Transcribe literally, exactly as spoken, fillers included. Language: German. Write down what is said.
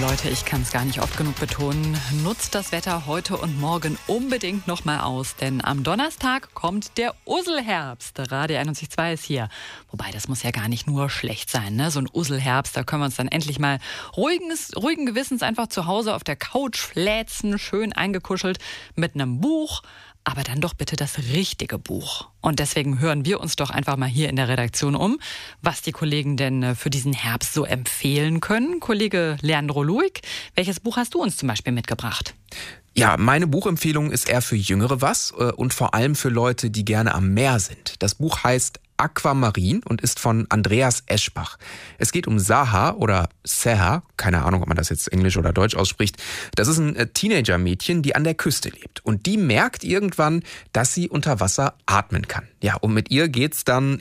Leute, ich kann es gar nicht oft genug betonen. Nutzt das Wetter heute und morgen unbedingt noch mal aus. Denn am Donnerstag kommt der Usselherbst. Radio einundsiebzig Komma zwei ist hier. Wobei, das muss ja gar nicht nur schlecht sein, ne? So ein Usselherbst, da können wir uns dann endlich mal ruhiges, ruhigen Gewissens einfach zu Hause auf der Couch fläzen, schön eingekuschelt mit einem Buch. Aber dann doch bitte das richtige Buch. Und deswegen hören wir uns doch einfach mal hier in der Redaktion um, was die Kollegen denn für diesen Herbst so empfehlen können. Kollege Leandro Luig, welches Buch hast du uns zum Beispiel mitgebracht? Ja, meine Buchempfehlung ist eher für Jüngere was und vor allem für Leute, die gerne am Meer sind. Das Buch heißt Aquamarin und ist von Andreas Eschbach. Es geht um Saha oder Seha, keine Ahnung, ob man das jetzt Englisch oder Deutsch ausspricht. Das ist ein Teenager-Mädchen, die an der Küste lebt. Und die merkt irgendwann, dass sie unter Wasser atmen kann. Ja, und mit ihr geht's dann